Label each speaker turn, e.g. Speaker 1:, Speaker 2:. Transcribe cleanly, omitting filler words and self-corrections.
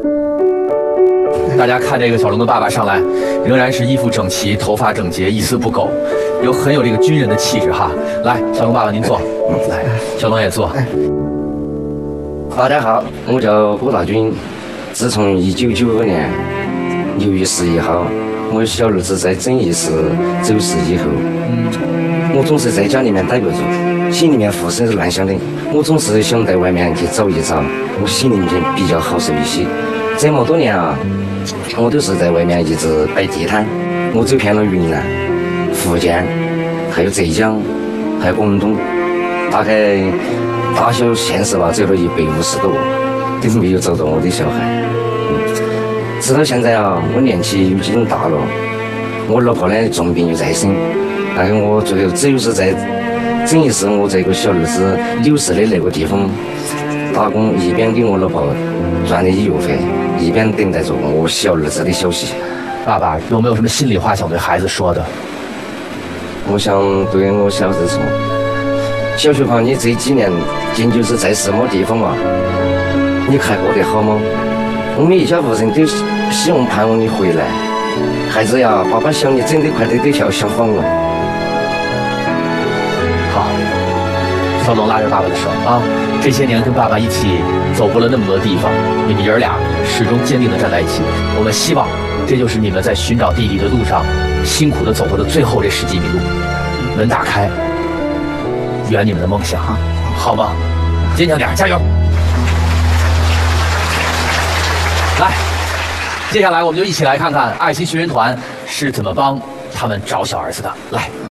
Speaker 1: 大家看这个小龙的爸爸上来，仍然是衣服整齐，头发整洁，一丝不苟，很有这个军人的气质哈。来，小龙爸爸您坐，来，小龙也坐。
Speaker 2: 大家好，我叫郭大军。自从1995年6月11号，我小儿子在郑义市走失以后，我总是在家里面待不住，心里面胡思乱想的。我总是想在外面去找一找，我心里面比较好受一些。这么多年啊，我都是在外面一直摆地摊，我走遍了云南、福建，还有浙江，还有广东，大概大小县市吧，走了150多，都没有找到我的小孩。直到现在啊，我年纪有几种大了，我老婆呢重病又在身，但是我最后只有是在郑义市我这个小儿子柳市的那个地方打工，一边给我老婆赚的医药费，一边等待着我小儿子的消息。
Speaker 1: 爸爸有没有什么心里话想对孩子说的？
Speaker 2: 我想对我小儿子说，小学胖，你这几年仅就是在什么地方嘛？你还过得好吗？我们一家屋人都希望盼望你回来。孩子呀，爸爸想你整得快得要想慌了。
Speaker 1: 好，小龙拉着爸爸的手啊，这些年跟爸爸一起走过了那么多地方，你们爷儿俩始终坚定地站在一起。我们希望这就是你们在寻找弟弟的路上辛苦地走过的最后这10几米路。门打开，圆你们的梦想，好吗？坚强点，加油！来，接下来我们就一起来看看爱心学员团是怎么帮他们找小儿子的。来。